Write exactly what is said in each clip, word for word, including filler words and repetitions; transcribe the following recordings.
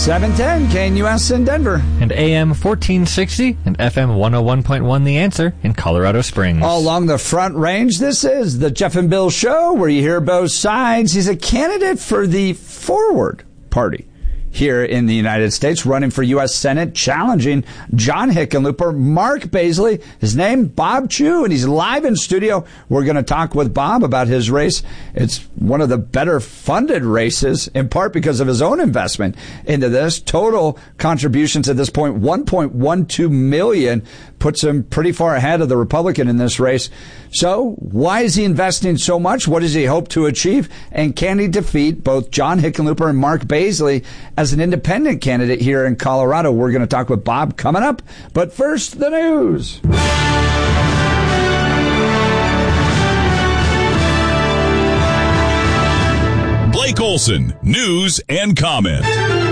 seven ten K N U S in Denver. And A M fourteen sixty and F M one oh one point one The Answer in Colorado Springs. All along the Front Range, this is the Jeff and Bill Show, where you hear both sides. He's a candidate for the Forward Party here in the United States, running for U S Senate, challenging John Hickenlooper. Mark Baisley, his name, Bob Chew, and he's live in studio. We're going to talk with Bob about his race. It's one of the better funded races, in part because of his own investment into this. Total contributions at this point, one point one two million dollars, puts him pretty far ahead of the Republican in this race. So why is he investing so much? What does he hope to achieve? And can he defeat both John Hickenlooper and Mark Baisley as an independent candidate here in Colorado? We're going to talk with Bob coming up. But first, the news. Blake Olson, news and comment.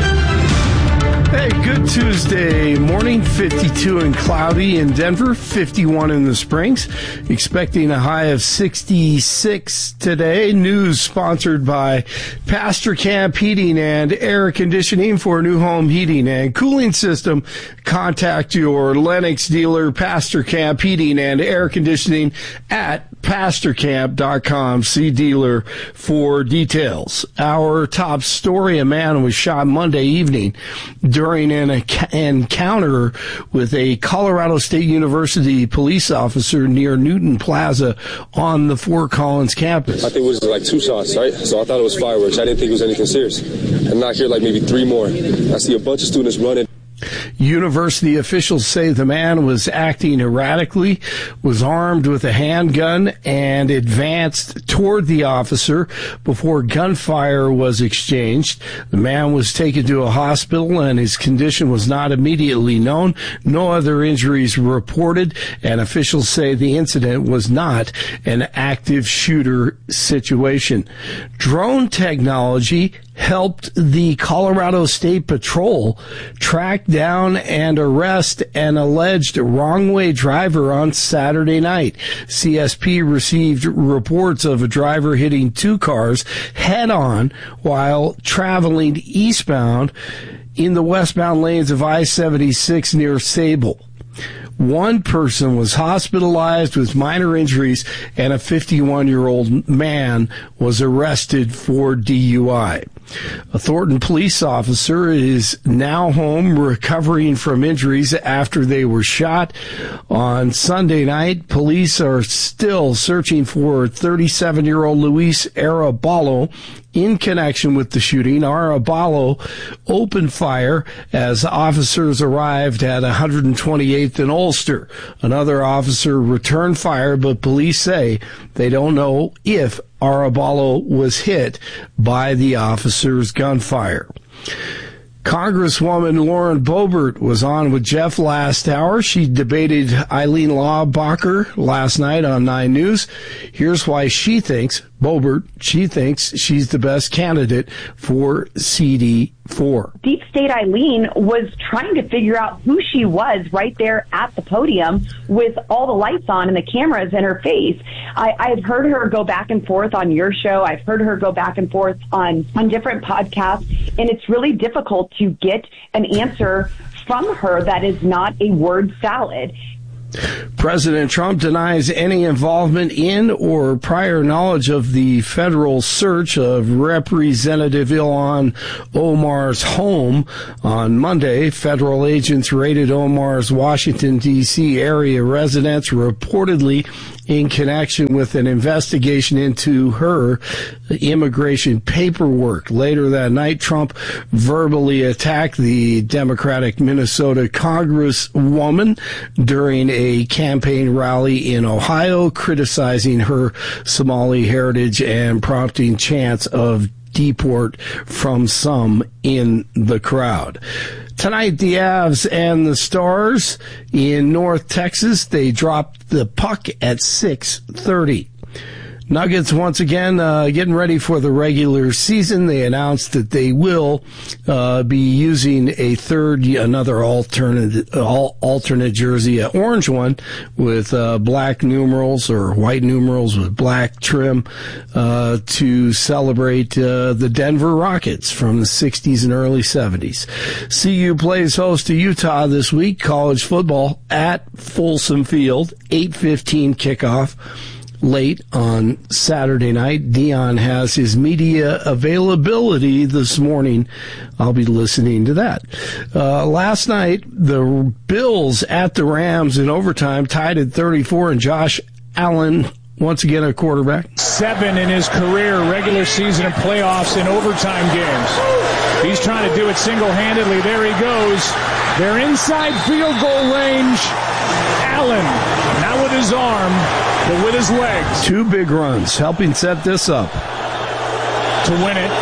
Hey, good Tuesday morning, fifty-two and cloudy in Denver, fifty-one in the Springs. Expecting a high of sixty-six today. News sponsored by Pastor Camp Heating and Air Conditioning. For new home heating and cooling system, contact your Lennox dealer, Pastor Camp Heating and Air Conditioning at pastor camp dot com. See dealer for details. Our top story, a man was shot Monday evening during an encounter with a Colorado State University police officer near Newton Plaza on the Fort Collins campus. I think it was like two shots, right? So I thought it was fireworks. I didn't think it was anything serious. And I hear like maybe three more. I see a bunch of students running. University officials say the man was acting erratically, was armed with a handgun, and advanced toward the officer before gunfire was exchanged. The man was taken to a hospital, and his condition was not immediately known. No other injuries were reported, and officials say the incident was not an active shooter situation. Drone technology helped the Colorado State Patrol track down and arrest an alleged wrong-way driver on Saturday night. C S P received reports of a driver hitting two cars head-on while traveling eastbound in the westbound lanes of I seventy-six near Sable. One person was hospitalized with minor injuries, and a fifty-one-year-old man was arrested for D U I. A Thornton police officer is now home recovering from injuries after they were shot on Sunday night. Police are still searching for thirty-seven-year-old Luis Arabalo in connection with the shooting. Arabalo opened fire as officers arrived at one hundred twenty-eighth and Ulster. Another officer returned fire, but police say they don't know if Arabalo was hit by the officer's gunfire. Congresswoman Lauren Boebert was on with Jeff last hour. She debated Eileen Laubacher last night on Nine News. Here's why she thinks, Boebert, she thinks she's the best candidate for C D four. Deep State Eileen was trying to figure out who she was right there at the podium with all the lights on and the cameras in her face. I, I've heard her go back and forth on your show. I've heard her go back and forth on, on different podcasts, and it's really difficult to get an answer from her that is not a word salad. President Trump denies any involvement in or prior knowledge of the federal search of Representative Ilhan Omar's home. On Monday, federal agents raided Omar's Washington, D C area residence, reportedly in connection with an investigation into her immigration paperwork. Later that night, Trump verbally attacked the Democratic Minnesota Congresswoman during a campaign rally in Ohio, criticizing her Somali heritage and prompting chants of deport from some in the crowd. Tonight, the Avs and the Stars in North Texas, they dropped the puck at six thirty. Nuggets, once again, uh, getting ready for the regular season. They announced that they will uh, be using a third, another alternate, all, alternate jersey, an orange one with uh, black numerals or white numerals with black trim uh, to celebrate uh, the Denver Rockets from the sixties and early seventies. C U plays host to Utah this week, college football at Folsom Field, eight fifteen kickoff. Late on Saturday night. Dion has his media availability this morning. I'll be listening to that. Uh, last night, the Bills at the Rams in overtime tied at thirty-four, and Josh Allen, once again a quarterback. Seven in his career, regular season and playoffs in overtime games. He's trying to do it single-handedly. There he goes. They're inside field goal range. Allen, not with his arm, but with his legs. Two big runs, helping set this up. To win it.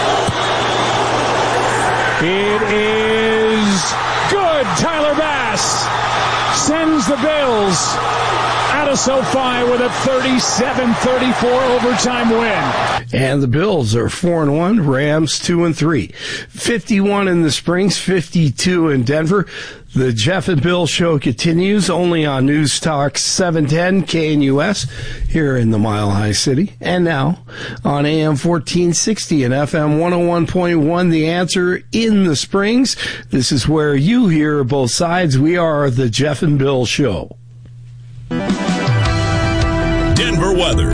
It is good. Tyler Bass sends the Bills out of SoFi with a thirty-seven thirty-four overtime win. And the Bills are four and one, Rams two and three. fifty-one in the Springs, fifty-two in Denver. The Jeff and Bill Show continues only on News Talk seven ten K N U S here in the Mile High City. And now on A M fourteen sixty and F M one oh one point one, The Answer in the Springs. This is where you hear both sides. We are the Jeff and Bill Show. Denver weather.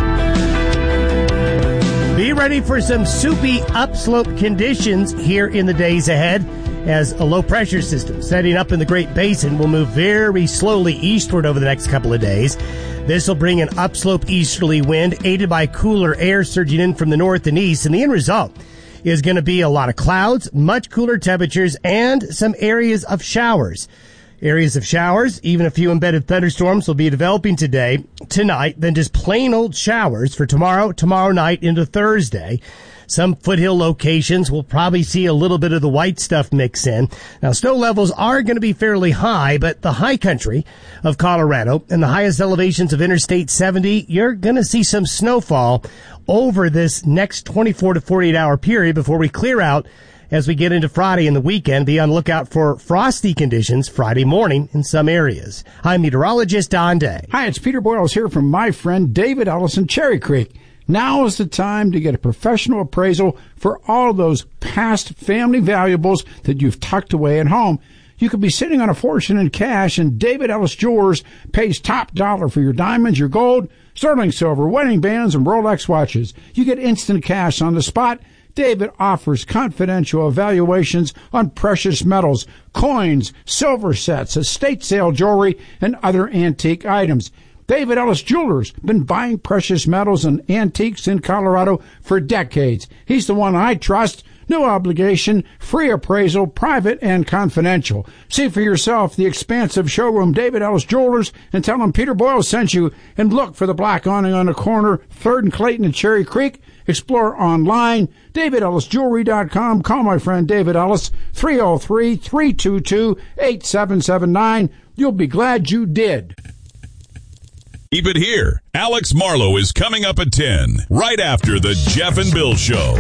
Be ready for some soupy upslope conditions here in the days ahead, as a low-pressure system setting up in the Great Basin will move very slowly eastward over the next couple of days. This will bring an upslope easterly wind aided by cooler air surging in from the north and east, and the end result is going to be a lot of clouds, much cooler temperatures, and some areas of showers. Areas of showers, even a few embedded thunderstorms will be developing today, tonight, then just plain old showers for tomorrow, tomorrow night into Thursday. Some foothill locations will probably see a little bit of the white stuff mix in. Now, snow levels are going to be fairly high, but the high country of Colorado and the highest elevations of Interstate seventy, you're going to see some snowfall over this next twenty-four to forty-eight hour period before we clear out as we get into Friday and the weekend. Be on the lookout for frosty conditions Friday morning in some areas. I'm meteorologist Don Day. Hi, it's Peter Boyles here from my friend David Ellis in Cherry Creek. Now is the time to get a professional appraisal for all those past family valuables that you've tucked away at home. You could be sitting on a fortune in cash, and David Ellis Jewelers pays top dollar for your diamonds, your gold, sterling silver, wedding bands, and Rolex watches. You get instant cash on the spot. David offers confidential evaluations on precious metals, coins, silver sets, estate sale jewelry, and other antique items. David Ellis Jewelers been buying precious metals and antiques in Colorado for decades. He's the one I trust. No obligation, free appraisal, private and confidential. See for yourself the expansive showroom, David Ellis Jewelers, and tell him Peter Boyle sent you. And look for the black awning on the corner, third and Clayton and Cherry Creek. Explore online, david ellis jewelry dot com. Call my friend David Ellis, three oh three, three two two, eight seven seven nine. You'll be glad you did. Keep it here. Alex Marlowe is coming up at ten, right after the Jeff and Bill Show.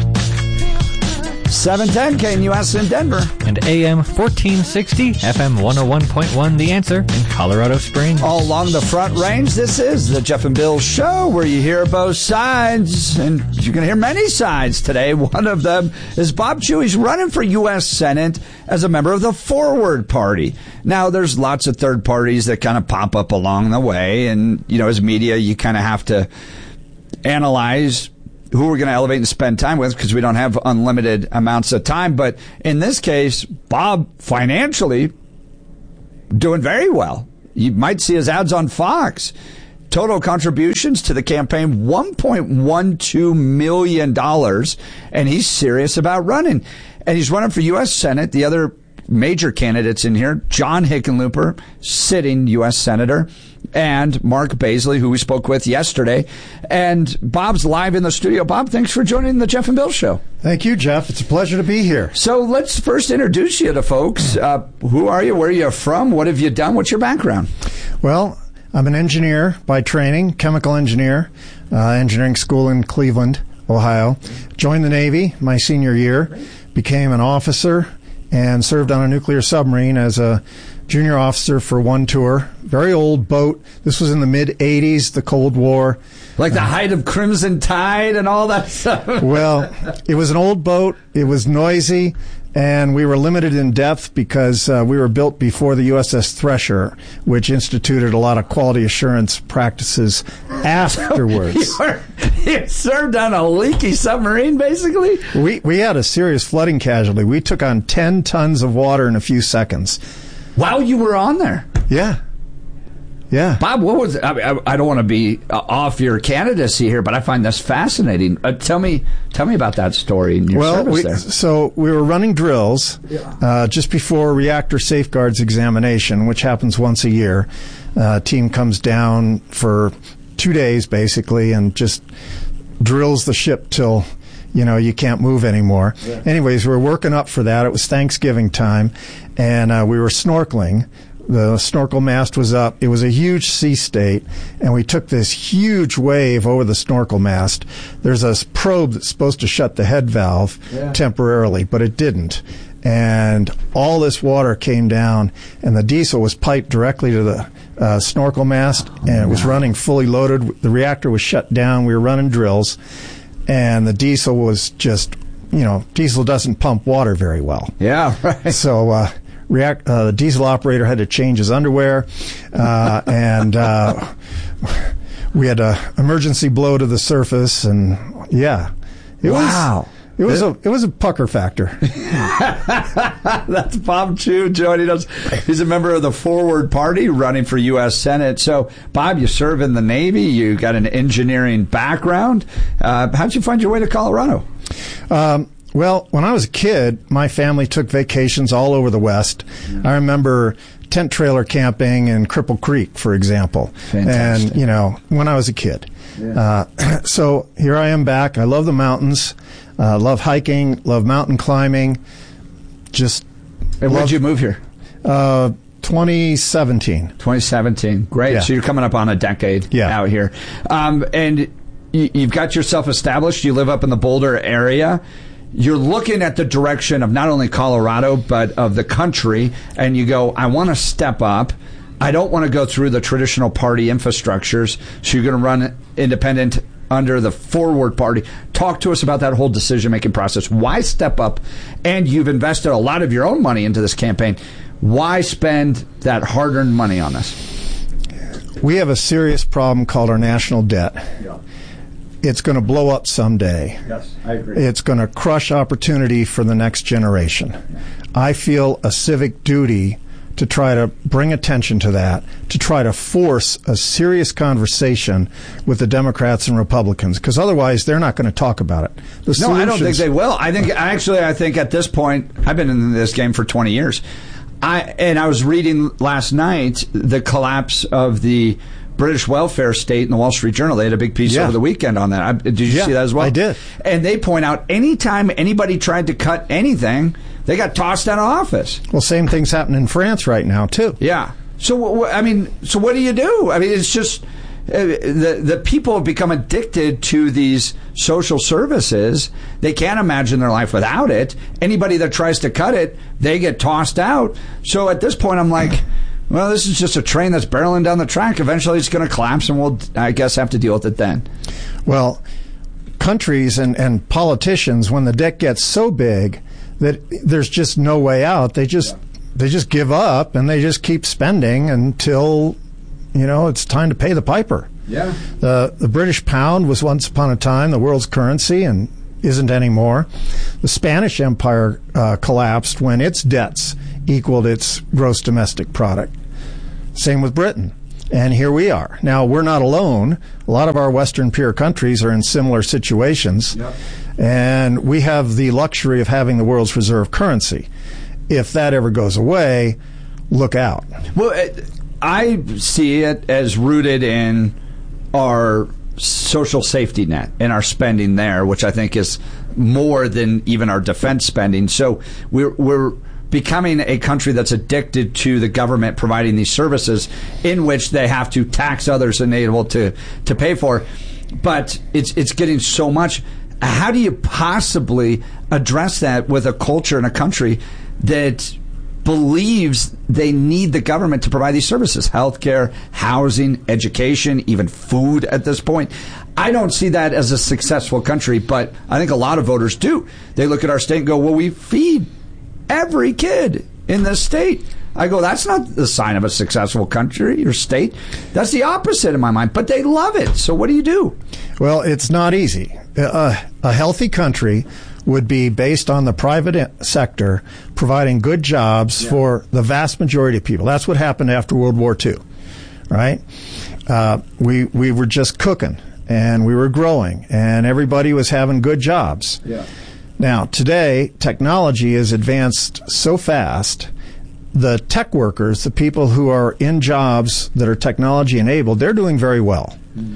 seven ten K N U S in Denver. And A M fourteen sixty, F M one oh one point one, The Answer in Colorado Springs. All along the Front Range, this is the Jeff and Bill Show, where you hear both sides, and you're going to hear many sides today. One of them is Bob Chew. He's running for U S Senate as a member of the Forward Party. Now, there's lots of third parties that kind of pop up along the way, and, you know, as media, you kind of have to analyze who we're going to elevate and spend time with, because we don't have unlimited amounts of time. But in this case, Bob financially doing very well. You might see his ads on Fox. Total contributions to the campaign, one point one two million dollars, and he's serious about running. And he's running for U S Senate. The other major candidates in here, John Hickenlooper, sitting U S Senator, and Mark Baisley, who we spoke with yesterday. And Bob's live in the studio. Bob, thanks for joining the Jeff and Bill Show. Thank you, Jeff. It's a pleasure to be here. So let's first introduce you to folks. Uh, who are you? Where are you from? What have you done? What's your background? Well, I'm an engineer by training, chemical engineer. uh, engineering school in Cleveland, Ohio. Joined the Navy my senior year, became an officer, and served on a nuclear submarine as a junior officer for one tour. Very old boat. This was in the mid-eighties, the Cold War. Like the height of Crimson Tide and all that stuff. Well, it was an old boat. It was noisy, and we were limited in depth because uh, we were built before the U S S Thresher, which instituted a lot of quality assurance practices afterwards. you, were, you served on a leaky submarine, basically? We, we had a serious flooding casualty. We took on ten tons of water in a few seconds. While you were on there? Yeah. Yeah. Bob, what was, I, mean, I don't want to be off your candidacy here, but I find this fascinating. Uh, tell me tell me about that story in your well, service we, there. So we were running drills uh, just before reactor safeguards examination, which happens once a year. Uh, team comes down for two days, basically, and just drills the ship till, you know, you can't move anymore. Yeah. Anyways, we were working up for that. It was Thanksgiving time, and uh, we were snorkeling. The snorkel mast was up. It was a huge sea state, and we took this huge wave over the snorkel mast. There's a probe that's supposed to shut the head valve yeah. temporarily, but it didn't. And all this water came down, and the diesel was piped directly to the uh, snorkel mast, and it was running fully loaded. The reactor was shut down. We were running drills, and the diesel was just, you know, diesel doesn't pump water very well. Yeah, right. So, uh, React, uh, the diesel operator had to change his underwear, uh, and uh, we had a emergency blow to the surface, and yeah, it wow. was it was a it was a pucker factor. That's Bob Chew joining us. He's a member of the Forward Party, running for U S Senate. So, Bob, you serve in the Navy. You got an engineering background. Uh, how'd you find your way to Colorado? Um, Well, when I was a kid, my family took vacations all over the West. Yeah. I remember tent trailer camping in Cripple Creek, for example. Fantastic. And, you know, when I was a kid. Yeah. Uh, so here I am back. I love the mountains, uh, love hiking, love mountain climbing. Just. And when did you move here? Uh, twenty seventeen. twenty seventeen. Great. Yeah. So you're coming up on a decade yeah. out here. Um, and you, you've got yourself established. You live up in the Boulder area. You're looking at the direction of not only Colorado, but of the country, and you go, I want to step up. I don't want to go through the traditional party infrastructures, so you're going to run independent under the Forward Party. Talk to us about that whole decision-making process. Why step up? And you've invested a lot of your own money into this campaign. Why spend that hard-earned money on this? We have a serious problem called our national debt. Yeah. It's going to blow up someday. Yes, I agree. It's going to crush opportunity for the next generation. I feel a civic duty to try to bring attention to that, to try to force a serious conversation with the Democrats and Republicans, because otherwise they're not going to talk about it. The no, I don't think they will. I think actually, I think at this point, I've been in this game for twenty years. I and I was reading last night the collapse of the British welfare state in the Wall Street Journal. They had a big piece yeah. over the weekend on that. I, did you yeah, see that as well? I did. And they point out anytime anybody tried to cut anything, they got tossed out of office. Well, same thing's happening in France right now, too. Yeah. So, I mean, so what do you do? I mean, it's just uh, the the people have become addicted to these social services. They can't imagine their life without it. Anybody that tries to cut it, they get tossed out. So at this point, I'm like, well, this is just a train that's barreling down the track. Eventually it's going to collapse, and we'll, I guess, have to deal with it then. Well, countries and, and politicians, when the debt gets so big that there's just no way out, they just yeah. they just give up, and they just keep spending until, you know, it's time to pay the piper. Yeah. The, the British pound was once upon a time the world's currency and isn't anymore. The Spanish Empire uh, collapsed when its debts equaled its gross domestic product. Same with Britain. And here we are. Now, we're not alone. A lot of our Western peer countries are in similar situations. Yep. And we have the luxury of having the world's reserve currency. If that ever goes away, look out. Well, I see it as rooted in our social safety net and our spending there, which I think is more than even our defense spending. So we're we're becoming a country that's addicted to the government providing these services in which they have to tax others and able to, to pay for. but it's it's getting so much. How do you possibly address that with a culture and a country that believes they need the government to provide these services? Healthcare, housing, education, even food at this point. I don't see that as a successful country, but I think a lot of voters do. They look at our state and go, well, we feed every kid in this state. I go, that's not the sign of a successful country or state. That's the opposite in my mind, but they love it. So what do you do? Well, it's not easy. Uh, a healthy country would be based on the private sector providing good jobs yeah. for the vast majority of people. That's what happened after World War Two, right? Uh, we we were just cooking, and we were growing, and everybody was having good jobs. Yeah. Now, today, technology has advanced so fast, the tech workers, the people who are in jobs that are technology enabled, they're doing very well. Mm.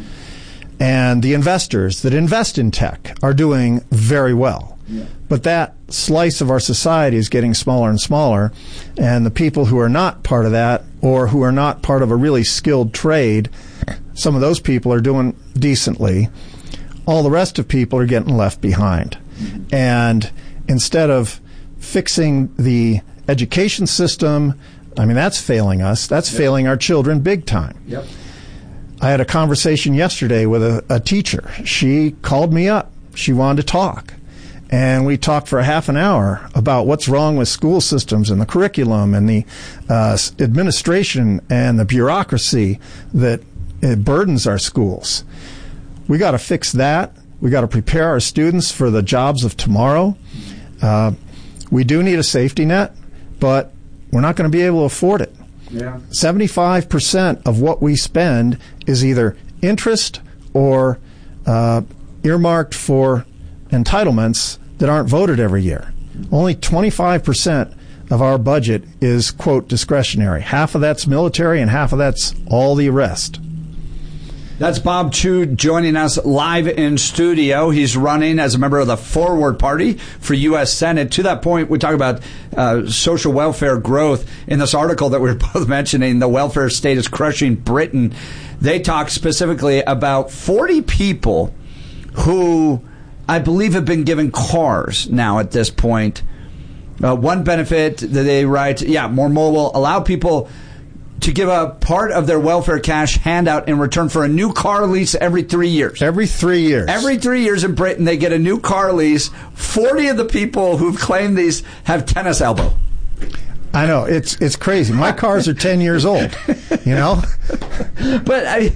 And the investors that invest in tech are doing very well. Yeah. But that slice of our society is getting smaller and smaller, and the people who are not part of that or who are not part of a really skilled trade, some of those people are doing decently. All the rest of people are getting left behind. Mm-hmm. And instead of fixing the education system, I mean, that's failing us. That's yep. failing our children big time. Yep. I had a conversation yesterday with a, a teacher. She called me up. She wanted to talk. And we talked for a half an hour about what's wrong with school systems and the curriculum and the uh, administration and the bureaucracy that it burdens our schools. We got to fix that. We got to prepare our students for the jobs of tomorrow. Uh, we do need a safety net, but we're not going to be able to afford it. Yeah. seventy-five percent of what we spend is either interest or uh, earmarked for entitlements that aren't voted every year. Only twenty-five percent of our budget is, quote, discretionary. Half of that's military and half of that's all the rest. That's Bob Chew joining us live in studio. He's running as a member of the Forward Party for U S Senate. To that point, we talk about uh, social welfare growth. In this article that we were both mentioning, the welfare state is crushing Britain. They talk specifically about forty people who I believe have been given cars now at this point. Uh, one benefit that they write, yeah, more mobile, allow people to give a part of their welfare cash handout in return for a new car lease every three years. Every three years. Every three years in Britain, they get a new car lease. forty of the people who've claimed these have tennis elbow. I know. It's it's crazy. My cars are ten years old, you know? But I,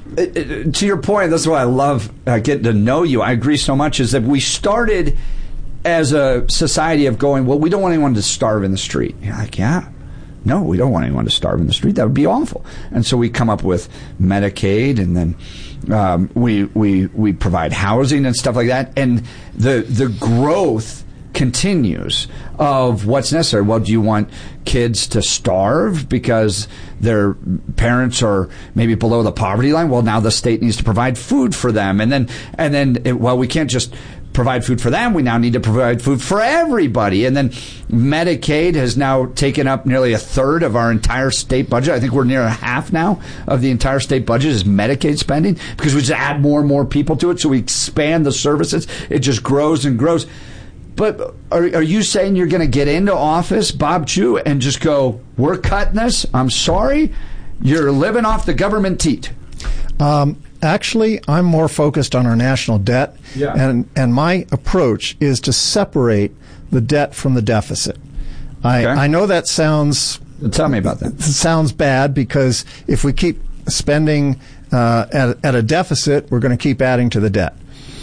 to your point, that's why I love uh, getting to know you. I agree so much, is that we started as a society of going, well, we don't want anyone to starve in the street. You're like, yeah. No, we don't want anyone to starve in the street. That would be awful. And so we come up with Medicaid, and then um, we we we provide housing and stuff like that. And the the growth continues of what's necessary. Well, do you want kids to starve because their parents are maybe below the poverty line? Well, now the state needs to provide food for them. And then and then it, well, we can't just provide food for them. We now need to provide food for everybody. And then Medicaid has now taken up nearly a third of our entire state budget. I think we're near a half now of the entire state budget is Medicaid spending, because we just add more and more people to it. So we expand the services. It just grows and grows. But are, are you saying you're going to get into office, Bob Chew, and just go, we're cutting this? I'm sorry. You're living off the government teat. Um, Actually, I'm more focused on our national debt, yeah. and and my approach is to separate the debt from the deficit. I, okay. I know that sounds... Tell me about that. Sounds bad, because if we keep spending uh, at, at a deficit, we're going to keep adding to the debt.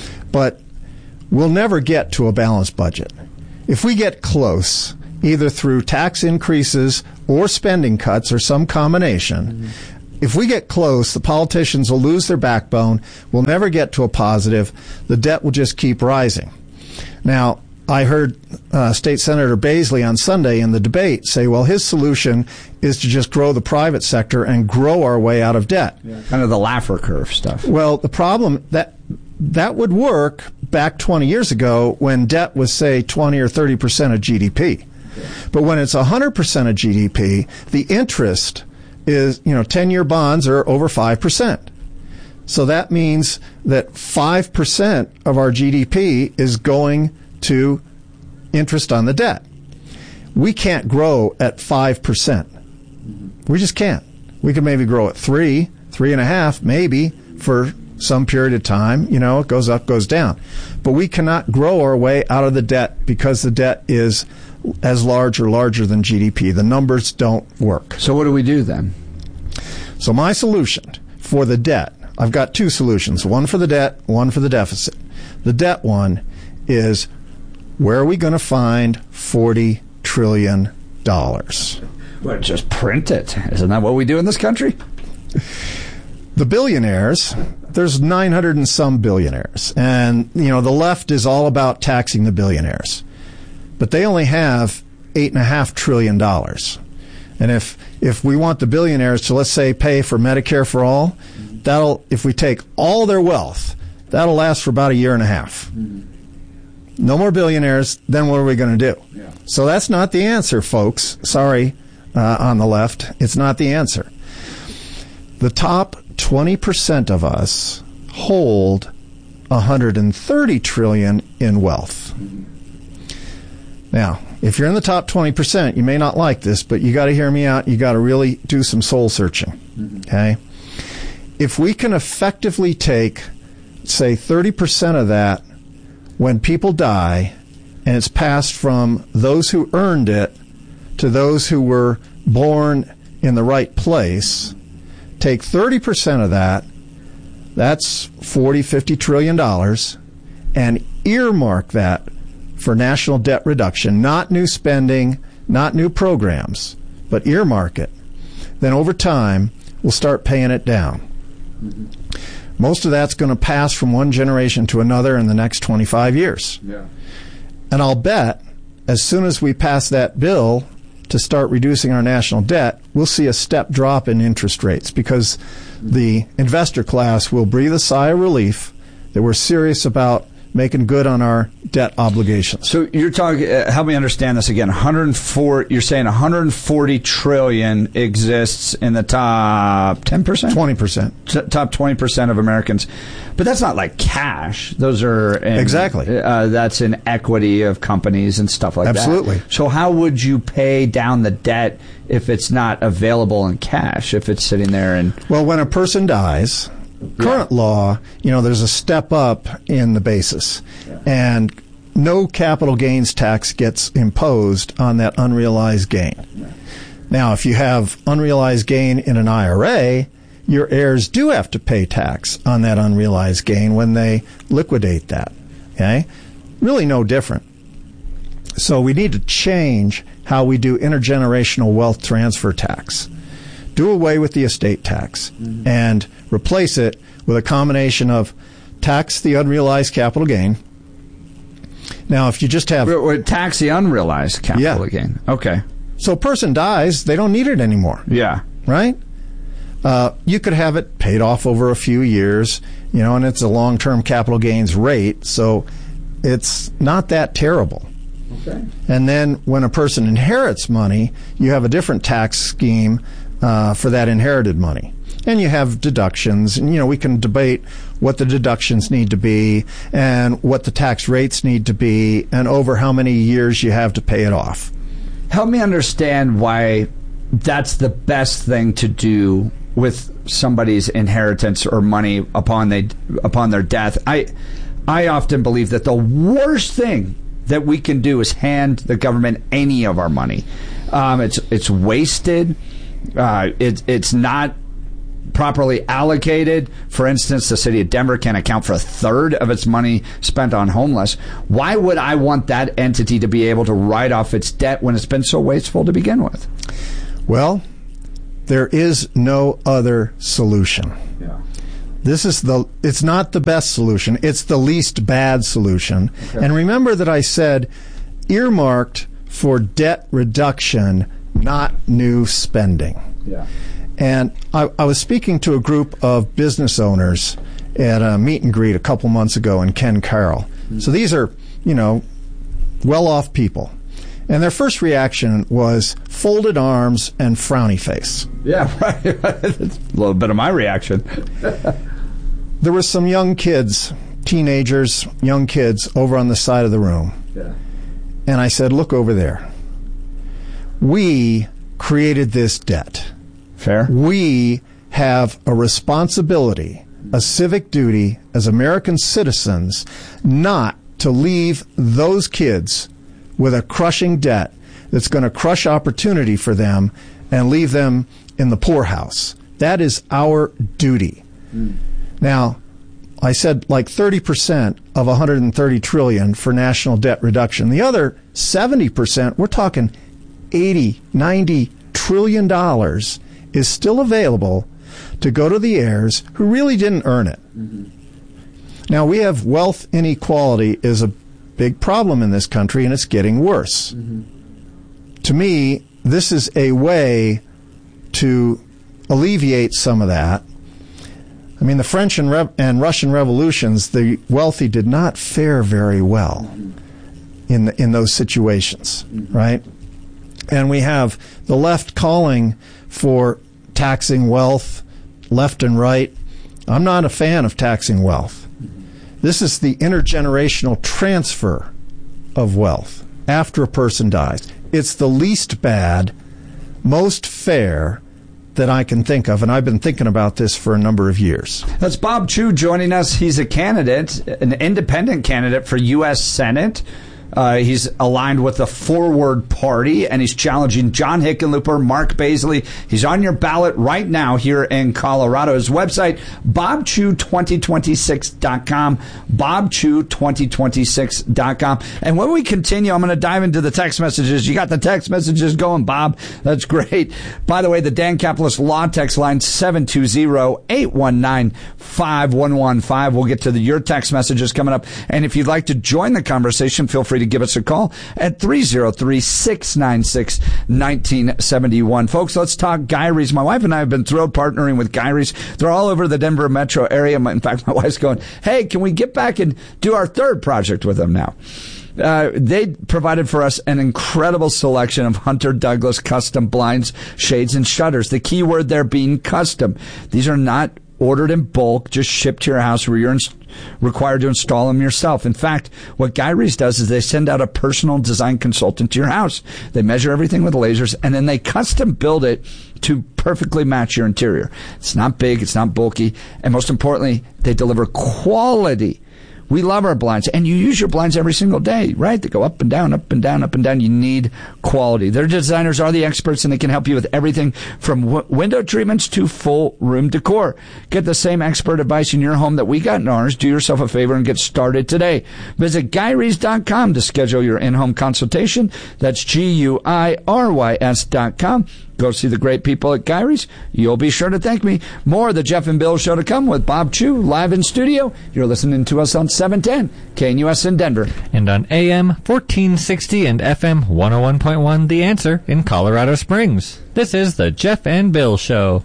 But we'll never get to a balanced budget. If we get close, either through tax increases or spending cuts or some combination, mm-hmm. if we get close, the politicians will lose their backbone. We'll never get to a positive. The debt will just keep rising. Now, I heard uh, State Senator Baisley on Sunday in the debate say, well, his solution is to just grow the private sector and grow our way out of debt. Yeah, kind of the Laffer curve stuff. Well, the problem, that that would work back twenty years ago when debt was, say, twenty or thirty percent of G D P. Okay. But when it's one hundred percent of G D P, the interest is, you know, ten-year bonds are over five percent. So that means that five percent of our G D P is going to interest on the debt. We can't grow at five percent. We just can't. We can maybe grow at three, three and a half, maybe for some period of time. You know, it goes up, goes down. But we cannot grow our way out of the debt because the debt is as large or larger than G D P. The numbers don't work. So what do we do then? So my solution for the debt, I've got two solutions, one for the debt, one for the deficit. The debt one is, where are we going to find forty trillion dollars? Well, just print it. Isn't that what we do in this country? The billionaires, there's nine hundred and some billionaires. And, you know, the left is all about taxing the billionaires. But they only have eight and a half trillion dollars. And if if we want the billionaires to, let's say, pay for Medicare for all, that'll, if we take all their wealth, that'll last for about a year and a half. No more billionaires, then what are we going to do? Yeah. So that's not the answer, folks. Sorry, uh, on the left. It's not the answer. The top twenty percent of us hold one hundred thirty trillion dollars in wealth. Now, if you're in the top twenty percent, you may not like this, but you got to hear me out. You got to really do some soul searching. Okay? If we can effectively take, say, thirty percent of that when people die, and it's passed from those who earned it to those who were born in the right place, take thirty percent of that, that's forty, fifty trillion dollars, and earmark that for national debt reduction, not new spending, not new programs, but earmark it. Then over time, we'll start paying it down. Mm-hmm. Most of that's going to pass from one generation to another in the next twenty-five years. Yeah. And I'll bet as soon as we pass that bill to start reducing our national debt, we'll see a step drop in interest rates because the investor class will breathe a sigh of relief that we're serious about making good on our debt obligations. So you're talking, uh, help me understand this again. one hundred four, you're saying one hundred forty trillion exists in the top ten percent? twenty percent. T- top twenty percent of Americans. But that's not like cash. Those are in, exactly. Uh, that's in equity of companies and stuff like Absolutely. that. Absolutely. So how would you pay down the debt if it's not available in cash? If it's sitting there and well, when a person dies, current yeah. law, you know, there's a step up in the basis, yeah. and no capital gains tax gets imposed on that unrealized gain. Yeah. Now, if you have unrealized gain in an I R A, your heirs do have to pay tax on that unrealized gain when they liquidate that. Okay? Really no different. So we need to change how we do intergenerational wealth transfer tax. Do away with the estate tax mm-hmm. and replace it with a combination of tax the unrealized capital gain. Now, if you just have... Tax the unrealized capital yeah. gain. Okay. So a person dies, they don't need it anymore. Yeah. Right? Uh, you could have it paid off over a few years, you know, and it's a long-term capital gains rate, so it's not that terrible. Okay. And then when a person inherits money, you have a different tax scheme uh, for that inherited money. And you have deductions, and, you know, we can debate what the deductions need to be and what the tax rates need to be and over how many years you have to pay it off. Help me understand why that's the best thing to do with somebody's inheritance or money upon they upon their death. I I often believe that the worst thing that we can do is hand the government any of our money. Um, it's it's wasted. Uh, it, it's not properly allocated. For instance, the city of Denver can account for a third of its money spent on homeless. Why would I want that entity to be able to write off its debt when it's been so wasteful to begin with? Well, there is no other solution. Yeah. This is the, it's not the best solution. It's the least bad solution. Okay. And remember that I said earmarked for debt reduction, not new spending. Yeah. And I, I was speaking to a group of business owners at a meet and greet a couple months ago in Ken Carroll. Mm-hmm. So these are, you know, well-off people. And their first reaction was folded arms and frowny face. Yeah, right. That's a little bit of my reaction. there were some young kids, teenagers, young kids over on the side of the room. Yeah. And I said, look over there. We created this debt. Fair. We have a responsibility, a civic duty as American citizens, not to leave those kids with a crushing debt that's going to crush opportunity for them and leave them in the poorhouse. That is our duty. Mm. Now, I said like thirty percent of one hundred thirty trillion dollars for national debt reduction. The other seventy percent, we're talking eighty, ninety trillion dollars, is still available to go to the heirs who really didn't earn it. Mm-hmm. Now, we have wealth inequality is a big problem in this country, and it's getting worse. Mm-hmm. To me, this is a way to alleviate some of that. I mean, the French and, Re- and Russian revolutions, the wealthy did not fare very well mm-hmm. in the, in those situations, mm-hmm. right? And we have the left calling for taxing wealth, left and right. I'm not a fan of taxing wealth. Mm-hmm. This is the intergenerational transfer of wealth after a person dies. It's the least bad, most fair that I can think of, and I've been thinking about this for a number of years. That's Bob Chew joining us. He's a candidate, an independent candidate for U S Senate. Uh, he's aligned with the Forward Party, and he's challenging John Hickenlooper, Mark Baisley. He's on your ballot right now here in Colorado. His website, bob chew twenty twenty-six dot com, bob chew twenty twenty-six dot com. And when we continue, I'm going to dive into the text messages. You got the text messages going, Bob. That's great. By the way, the Dan Capitalist Law text line, seven two zero, eight one nine, five one one five. We'll get to the, your text messages coming up. And if you'd like to join the conversation, feel free to give us a call at three oh three, six nine six, one nine seven one. Folks, let's talk Gyrie's. My wife and I have been thrilled partnering with Gyrie's. They're all over the Denver metro area. In fact, my wife's going, hey, can we get back and do our third project with them now? Uh, they provided for us an incredible selection of Hunter Douglas custom blinds, shades, and shutters. The key word there being custom. These are not ordered in bulk, just shipped to your house where you're in, required to install them yourself. In fact, what Gyrie's does is they send out a personal design consultant to your house. They measure everything with lasers, and then they custom build it to perfectly match your interior. It's not big, it's not bulky, and most importantly, they deliver quality. We love our blinds, and you use your blinds every single day, right? They go up and down, up and down, up and down. You need quality. Their designers are the experts, and they can help you with everything from w- window treatments to full room decor. Get the same expert advice in your home that we got in ours. Do yourself a favor and get started today. Visit Gyrie's dot com to schedule your in-home consultation. That's G U I R Y S dot com. Go see the great people at Gyrie's. You'll be sure to thank me. More of the Jeff and Bill Show to come with Bob Chew live in studio. You're listening to us on seven ten K N U S in Denver. And on A M fourteen sixty and F M one oh one point one, The Answer in Colorado Springs. This is the Jeff and Bill Show.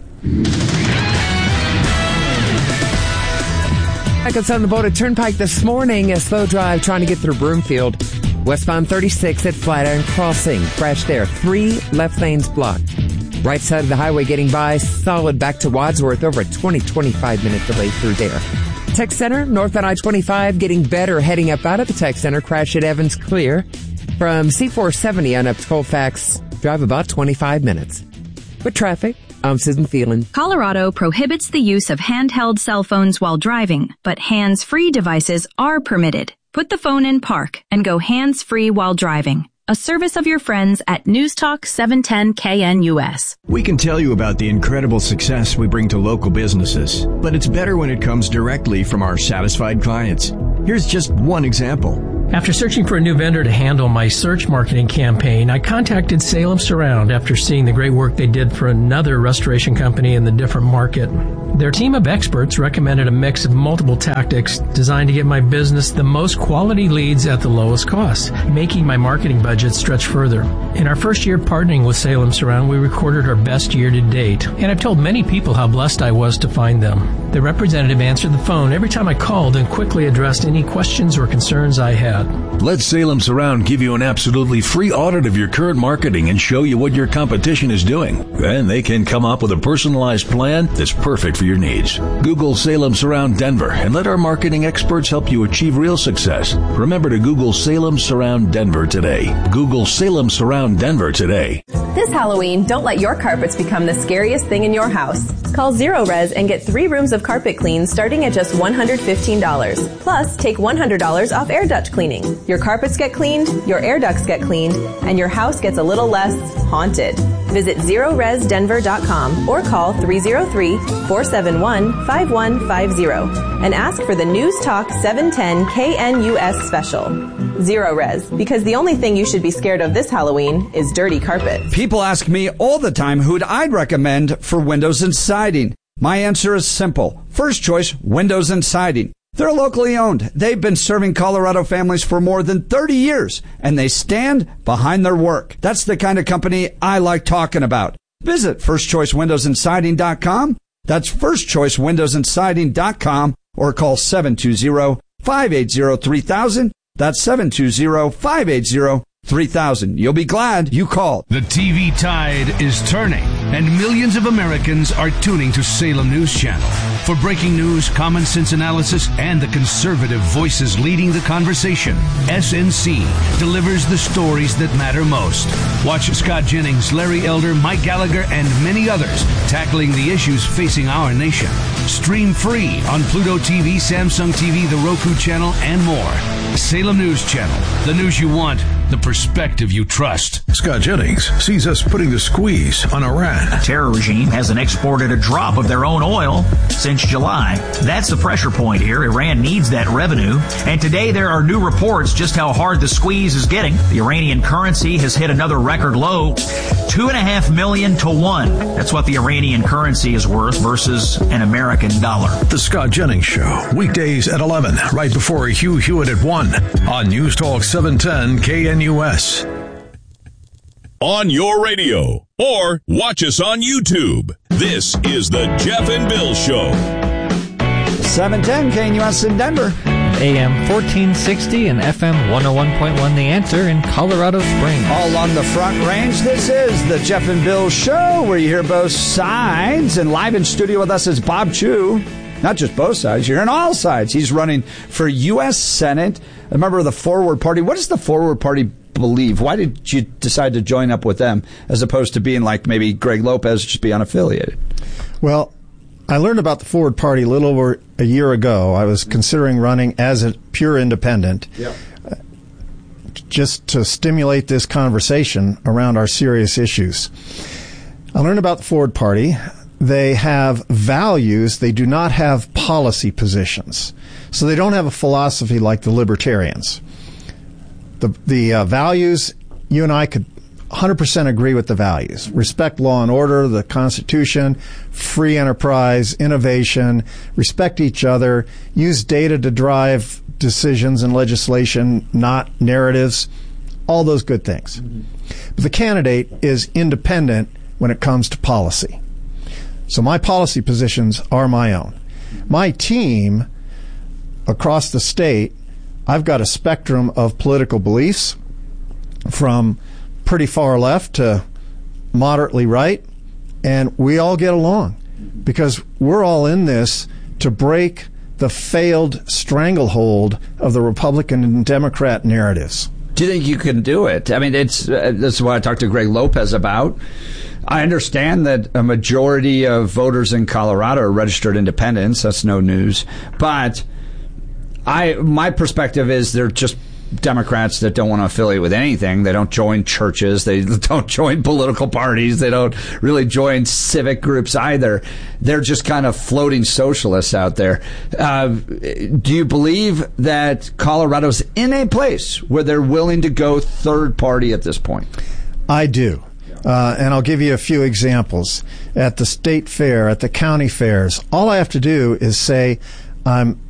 It's on the Boda Turnpike this morning. A slow drive trying to get through Broomfield. Westbound thirty-six at Flatiron Crossing. Crash there. Three left lanes blocked. Right side of the highway getting by. Solid back to Wadsworth. Over a twenty, twenty-five minute delay through there. Tech Center, northbound I twenty-five, getting better heading up out of the Tech Center. Crash at Evans clear. From C four seventy on up to Colfax, drive about twenty-five minutes. With traffic, I'm Susan Phelan. Colorado prohibits the use of handheld cell phones while driving, but hands-free devices are permitted. Put the phone in park and go hands-free while driving. A service of your friends at News Talk seven ten K N U S. We can tell you about the incredible success we bring to local businesses, but it's better when it comes directly from our satisfied clients. Here's just one example. After searching for a new vendor to handle my search marketing campaign, I contacted Salem Surround after seeing the great work they did for another restoration company in the different market. Their team of experts recommended a mix of multiple tactics designed to get my business the most quality leads at the lowest cost, making my marketing budget stretch further. In our first year partnering with Salem Surround, we recorded our best year to date, and I've told many people how blessed I was to find them. The representative answered the phone every time I called and quickly addressed any questions or concerns I had. Let Salem Surround give you an absolutely free audit of your current marketing and show you what your competition is doing. Then they can come up with a personalized plan that's perfect for your needs. Google Salem Surround Denver and let our marketing experts help you achieve real success. Remember to Google Salem Surround Denver today. Google Salem Surround Denver today. This Halloween, don't let your carpets become the scariest thing in your house. Call Zero Res and get three rooms of carpet clean starting at just one hundred fifteen dollars. Plus, take one hundred dollars off air duct cleaning. Your carpets get cleaned, your air ducts get cleaned, and your house gets a little less haunted. Visit zero res denver dot com or call three oh three, four seven one, five one five zero and ask for the News Talk seven ten K N U S special. Zero Res, because the only thing you should be scared of this Halloween is dirty carpet. People ask me all the time who'd I'd recommend for windows and siding. My answer is simple. First choice, Windows and Siding. They're locally owned. They've been serving Colorado families for more than thirty years, and they stand behind their work. That's the kind of company I like talking about. Visit first choice windows and siding dot com. That's first choice windows and siding dot com or call seven two zero, five eight zero, three thousand. That's seven two zero, five eight zero, three thousand. You'll be glad you called. The T V tide is turning, and millions of Americans are tuning to Salem News Channel. For breaking news, common sense analysis, and the conservative voices leading the conversation, S N C delivers the stories that matter most. Watch Scott Jennings, Larry Elder, Mike Gallagher, and many others tackling the issues facing our nation. Stream free on Pluto T V, Samsung T V, the Roku channel, and more. Salem News Channel, the news you want, the perspective you trust. Scott Jennings sees us putting the squeeze on Iran. The terror regime hasn't exported a drop of their own oil since July. That's the pressure point here. Iran needs that revenue. And today there are new reports just how hard the squeeze is getting. The Iranian currency has hit another record low, two and a half million to one. That's what the Iranian currency is worth versus an American dollar. The Scott Jennings Show, weekdays at eleven, right before Hugh Hewitt at one on News Talk seven ten K N U S. On your radio or watch us on YouTube. This is the Jeff and Bill Show. seven ten K N U S in Denver. A M fourteen sixty and F M one oh one point one The Answer in Colorado Springs. All along the Front Range, this is the Jeff and Bill Show, where you hear both sides. And live in studio with us is Bob Chew. Not just both sides, you're hearing all sides. He's running for U S Senate, a member of the Forward Party. What does the Forward Party believe? Why did you decide to join up with them as opposed to being like maybe Greg Lopez, just be unaffiliated? Well, I learned about the Forward Party a little over a year ago. I was considering running as a pure independent, yep. uh, just to stimulate this conversation around our serious issues. I learned about the Forward Party. They have values. They do not have policy positions. So they don't have a philosophy like the libertarians. The, the uh, values, you and I could one hundred percent agree with the values. Respect law and order, the Constitution, free enterprise, innovation, respect each other, use data to drive decisions and legislation, not narratives, all those good things. Mm-hmm. But the candidate is independent when it comes to policy. So my policy positions are my own. My team across the state, I've got a spectrum of political beliefs from pretty far left to moderately right, and we all get along because we're all in this to break the failed stranglehold of the Republican and Democrat narratives. Do you think you can do it? I mean, it's uh, this is what I talked to Greg Lopez about. I understand that a majority of voters in Colorado are registered independents. That's no news. But I, my perspective is they're just Democrats that don't want to affiliate with anything. They don't join churches. They don't join political parties. They don't really join civic groups either. They're just kind of floating socialists out there. Uh, do you believe that Colorado's in a place where they're willing to go third party at this point? I do. Uh, and I'll give you a few examples. At the state fair, at the county fairs, all I have to do is say I'm